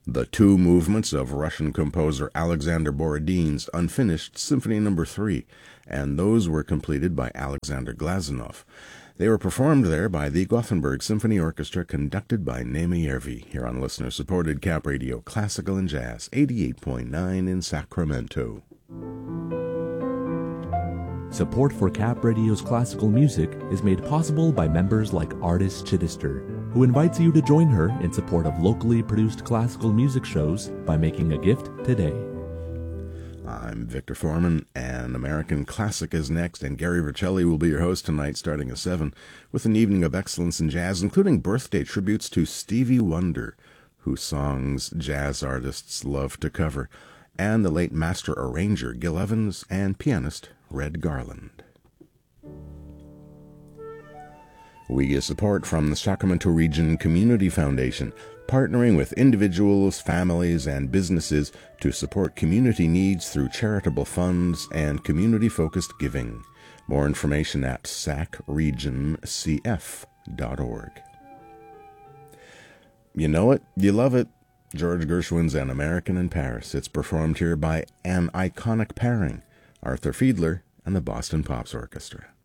the two movements of Russian composer Alexander Borodin's Unfinished Symphony No. 3, and those were completed by Alexander Glazunov. They were performed there by the Gothenburg Symphony Orchestra, conducted by Naima Järvi, here on listener-supported Cap Radio Classical and Jazz, 88.9 in Sacramento. Support for Cap Radio's classical music is made possible by members like Artis Chittister, who invites you to join her in support of locally produced classical music shows by making a gift today. I'm Victor Foreman, and American Classic is next, and Gary Vercelli will be your host tonight starting at 7, with an evening of excellence in jazz, including birthday tributes to Stevie Wonder, whose songs jazz artists love to cover, and the late master arranger Gil Evans and pianist Red Garland. We get support from the Sacramento Region Community Foundation, partnering with individuals, families, and businesses to support community needs through charitable funds and community-focused giving. More information at sacregioncf.org. You know it, you love it. George Gershwin's An American in Paris. It's performed here by an iconic pairing, Arthur Fiedler and the Boston Pops Orchestra.